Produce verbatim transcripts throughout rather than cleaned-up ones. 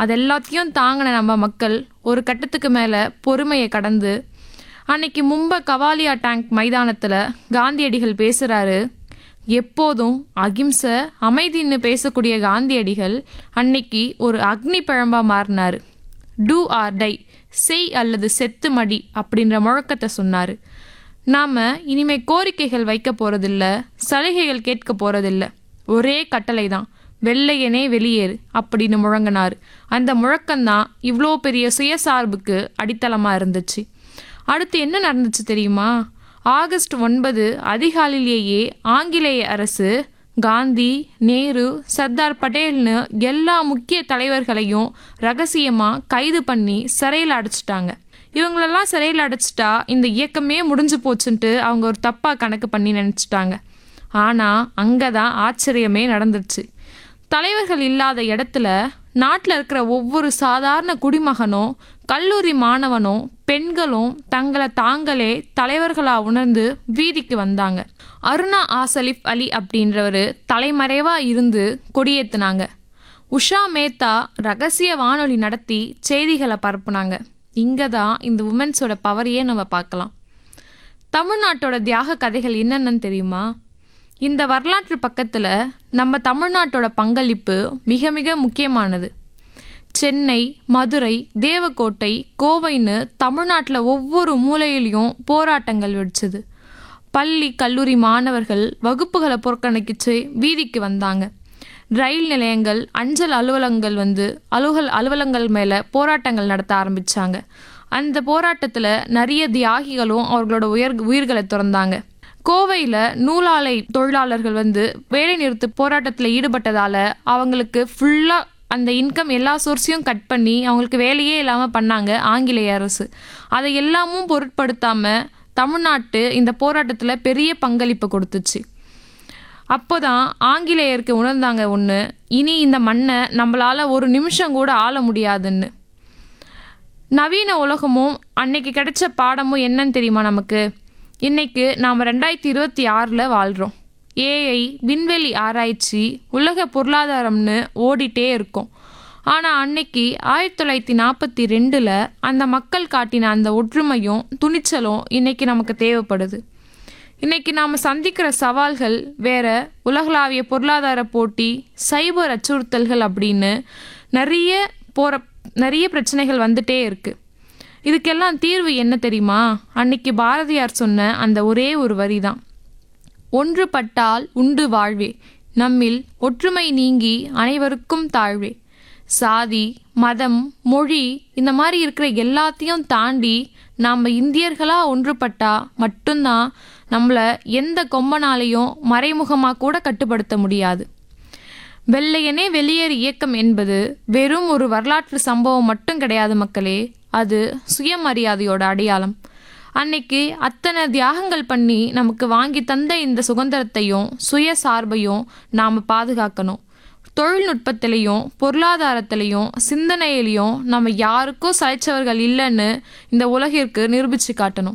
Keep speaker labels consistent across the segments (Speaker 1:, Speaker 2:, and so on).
Speaker 1: அது எல்லாத்தையும் தாங்கின நம்ம மக்கள் ஒரு கட்டத்துக்கு மேலே பொறுமையை கடந்து அன்னைக்கு மும்பை கவாலியா டேங்க் மைதானத்தில் காந்தியடிகள் பேசுகிறாரு. எப்போதும் அகிம்சை அமைதின்னு பேசக்கூடிய காந்தியடிகள் அன்னைக்கு ஒரு அக்னி பழம்பாக மாறினார். டூ ஆர் டை, செய் அல்லது செத்து மடி அப்படின்ற முழக்கத்தை சொன்னார். நாம் இனிமே கோரிக்கைகள் வைக்க போகிறதில்ல, சலுகைகள் கேட்க போகிறதில்ல, ஒரே கட்டளை தான், வெள்ளையனே வெளியேறு அப்படின்னு முழங்கினார். அந்த முழக்கம்தான் இவ்வளோ பெரிய சுயசார்புக்கு அடித்தளமாக இருந்துச்சு. அடுத்து என்ன நடந்துச்சு தெரியுமா? ஆகஸ்ட் ஒன்பது அதிகாலையிலேயே ஆங்கிலேய அரசு காந்தி, நேரு, சர்தார் பட்டேல்னு எல்லா முக்கிய தலைவர்களையும் ரகசியமாக கைது பண்ணி சிறையில் அடைச்சிட்டாங்க. இவங்களெல்லாம் சிறையில் அடைச்சிட்டா இந்த இயக்கமே முடிஞ்சு போச்சுன்ட்டு அவங்க ஒரு தப்பாக கணக்கு பண்ணி நினச்சிட்டாங்க. ஆனால் அங்கே தான் ஆச்சரியமே நடந்துச்சு. தலைவர்கள் இல்லாத இடத்துல நாட்டில் இருக்கிற ஒவ்வொரு சாதாரண குடிமகனும், கல்லூரி மாணவனும், பெண்களும் தங்களை தாங்களே தலைவர்களாக உணர்ந்து வீதிக்கு வந்தாங்க. அருணா ஆசலிஃப் அலி அப்படின்றவர் தலைமறைவாக இருந்து கொடியேற்றினாங்க. உஷா மேத்தா ரகசிய வானொலி நடத்தி செய்திகளை பரப்புனாங்க. இங்கே தான் இந்த உமன்ஸோட பவரையே நம்ம பார்க்கலாம். தமிழ்நாட்டோட தியாக கதைகள் என்னென்னு தெரியுமா? இந்த வரலாற்று பக்கத்தில் நம்ம தமிழ்நாட்டோட பங்களிப்பு மிக மிக முக்கியமானது. சென்னை, மதுரை, தேவக்கோட்டை, கோவைன்னு தமிழ்நாட்டில் ஒவ்வொரு மூலையிலையும் போராட்டங்கள் வெடிச்சது. பள்ளி கல்லூரி மாணவர்கள் வகுப்புகளை புறக்கணிச்சு வீதிக்கு வந்தாங்க. ரயில் நிலையங்கள், அஞ்சல் அலுவலகங்கள் வந்து அலுவல் அலுவலகங்கள் மேலே போராட்டங்கள் நடத்த ஆரம்பித்தாங்க. அந்த போராட்டத்தில் நிறைய தியாகிகளும் அவர்களோட உயர் உயிர்களை துறந்தாங்க. கோவையில் நூலாலை தொழிலாளர்கள் வந்து வேலை நிறுத்த போராட்டத்தில் ஈடுபட்டதால் அவங்களுக்கு ஃபுல்லாக அந்த இன்கம் எல்லா சோர்ஸையும் கட் பண்ணி அவங்களுக்கு வேலையே இல்லாமல் பண்ணாங்க ஆங்கிலேய அரசு. அதை எல்லாமும் பொருட்படுத்தாமல் தமிழ்நாட்டு இந்த போராட்டத்தில் பெரிய பங்களிப்பு கொடுத்துச்சு. அப்போ தான் ஆங்கிலேயருக்கு உணர்ந்தாங்க ஒன்று, இனி இந்த மண்ணை நம்மளால் ஒரு நிமிஷம் கூட ஆள முடியாதுன்னு. நவீன உலகமும் அன்னைக்கு கிடைச்ச பாடமும் என்னன்னு தெரியுமா நமக்கு? இன்னைக்கு நாம் ரெண்டாயிரத்தி இருபத்தி ஆறில் வாழ்கிறோம். ஏஐ, விண்வெளி ஆராய்ச்சி, உலக பொருளாதாரம்னு ஓடிட்டே இருக்கும். ஆனால் அன்னைக்கு ஆயிரத்தி தொள்ளாயிரத்தி நாற்பத்தி ரெண்டில் அந்த மக்கள் காட்டின அந்த ஒற்றுமையும் துணிச்சலும் இன்னைக்கு நமக்கு தேவைப்படுது. இன்றைக்கி நாம் சந்திக்கிற சவால்கள் வேறு, உலகளாவிய பொருளாதார போட்டி, சைபர் அச்சுறுத்தல்கள் அப்படின்னு நிறைய போகிற நிறைய பிரச்சனைகள் வந்துட்டே இருக்குது. இதுக்கெல்லாம் தீர்வு என்ன தெரியுமா? அன்னைக்கு பாரதியார் சொன்ன அந்த ஒரே ஒரு வரி தான், ஒன்றுபட்டால் உண்டு வாழ்வே, நம்மில் ஒற்றுமை நீங்கி அனைவருக்கும் தாழ்வே. சாதி, மதம், மொழி இந்த மாதிரி இருக்கிற எல்லாத்தையும் தாண்டி நாம் இந்தியர்களாக ஒன்றுபட்டா மட்டும்தான் நம்மளை எந்த கொம்பனாலையும் மறைமுகமாக கூட கட்டுப்படுத்த முடியாது. வெள்ளையனே வெளியேறு இயக்கம் என்பது வெறும் ஒரு வரலாற்று சம்பவம் மட்டும் கிடையாது மக்களே, அது சுயமரியாதையோட அடையாளம். அன்னைக்கு அத்தனை தியாகங்கள் பண்ணி நமக்கு வாங்கி தந்த இந்த சுதந்திரத்தையும் சுயசார்பையும் நாம் பாதுகாக்கணும். தொழில்நுட்பத்திலையும் பொருளாதாரத்திலையும் சிந்தனையிலையும் நம்ம யாருக்கும் சளைச்சவர்கள் இல்லைன்னு இந்த உலகிற்கு நிரூபித்து காட்டணும்.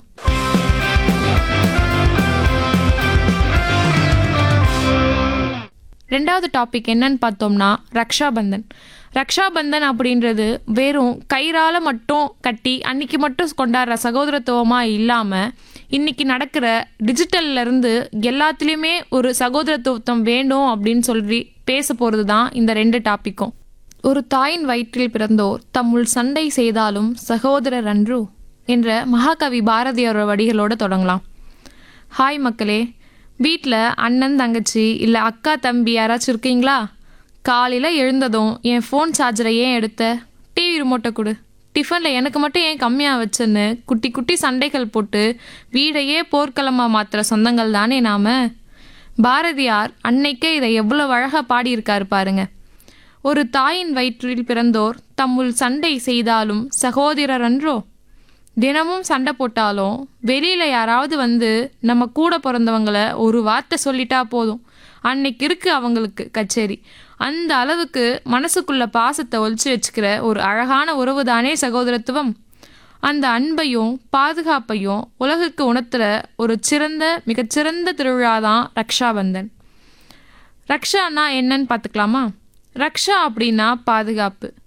Speaker 1: ரெண்டாவது டாபிக் என்னன்னு பார்த்தோம்னா ரக்ஷாபந்தன். ரக்ஷாபந்தன் அப்படின்றது வெறும் கயிறால் மட்டும் கட்டி அன்னைக்கு மட்டும் கொண்டாடுற சகோதரத்துவமாக இல்லாமல் இன்றைக்கி நடக்கிற டிஜிட்டல்லேருந்து எல்லாத்துலேயுமே ஒரு சகோதரத்துவம் வேண்டும் அப்படின்னு சொல்லி பேச போகிறது தான் இந்த ரெண்டு டாப்பிக்கும். ஒரு தாயின் வயிற்றில் பிறந்தோர் தம்முள் சண்டை செய்தாலும் சகோதரர் அன்று என்ற மகாகவி பாரதியாரோட வடிகளோடு தொடங்கலாம். ஹாய் மக்களே, வீட்டில் அண்ணன் தங்கச்சி இல்லை அக்கா தம்பி யாராச்சும் இருக்கீங்களா? காலையில் எழுந்ததும் என் ஃபோன் சார்ஜரை ஏன் எடுத்த, டிவி ரிமோட்டை கொடு, டிஃபனில் எனக்கு மட்டும் ஏன் கம்மியாக வச்சுன்னு குட்டி குட்டி சண்டைகள் போட்டு வீடையே போர்க்களமாக மாற்றுற சொந்தங்கள் தானே நாம். பாரதியார் அன்னைக்கே இதை எவ்வளோ அழகாக பாடியிருக்காரு பாருங்க. ஒரு தாயின் வயிற்றில் பிறந்தோர் தம்முள் சண்டை செய்தாலும் சகோதரர் அன்றோ. தினமும் சண்டை போட்டாலும் வெளியில் யாராவது வந்து நம்ம கூட பிறந்தவங்களை ஒரு வார்த்தை சொல்லிட்டா போதும், அன்னைக்கு இருக்கு அவங்களுக்கு கச்சேரி. அந்த அளவுக்கு மனசுக்குள்ள பாசத்தை ஒழிச்சு வச்சுக்கிற ஒரு அழகான உறவு தானே சகோதரத்துவம். அந்த அன்பையும் பாதுகாப்பையும் உலகுக்கு உணர்த்துற ஒரு சிறந்த மிகச்சிறந்த திருவிழா தான் ரக்ஷாபந்தன். ரக்ஷானா என்னன்னு பார்த்துக்கலாமா? ரக்ஷா அப்படின்னா பாதுகாப்பு,